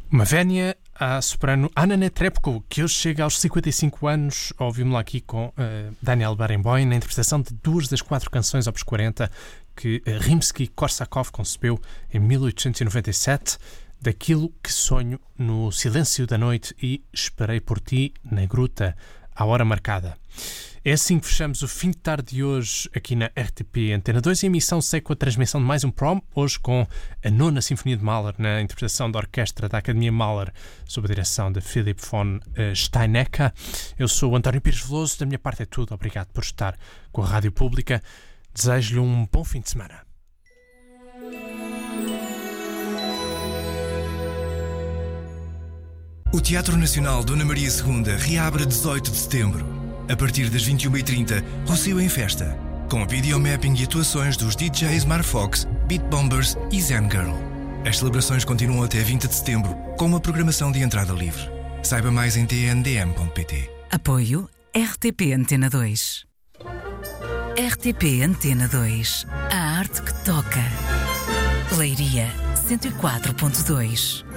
Uma vénia à soprano Anna Netrebko, que hoje chega aos 55 anos. Ouvimos-la aqui com Daniel Barenboim na interpretação de 2 das 4 canções Opus 40 que Rimsky-Korsakov concebeu em 1897, Daquilo que sonho no silêncio da noite e Esperei por ti na gruta à hora marcada. É assim que fechamos o fim de tarde de hoje aqui na RTP Antena 2. A emissão segue com a transmissão de mais um prom, hoje com a 9ª Sinfonia de Mahler, na interpretação da orquestra da Academia Mahler, sob a direção de Philipp von Steinecker. Eu sou o António Pires Veloso, da minha parte é tudo. Obrigado por estar com a Rádio Pública. Desejo-lhe um bom fim de semana. O Teatro Nacional Dona Maria II reabre a 18 de setembro. A partir das 21h30, Rossio em Festa, com videomapping e atuações dos DJs Marfox, Beat Bombers e Zen Girl. As celebrações continuam até 20 de setembro, com uma programação de entrada livre. Saiba mais em tndm.pt. Apoio RTP Antena 2. RTP Antena 2. A arte que toca. Leiria 104.2.